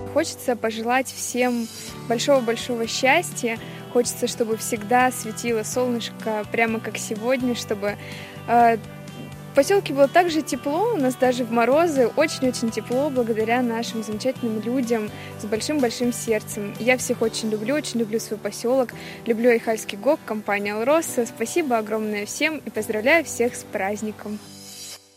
Хочется пожелать всем большого-большого счастья. Хочется, чтобы всегда светило солнышко, прямо как сегодня, чтобы в поселке было так же тепло, у нас даже в морозы очень-очень тепло, благодаря нашим замечательным людям с большим-большим сердцем. Я всех очень люблю свой поселок, люблю Айхальский ГОК, компанию «Алроса». Спасибо огромное всем и поздравляю всех с праздником!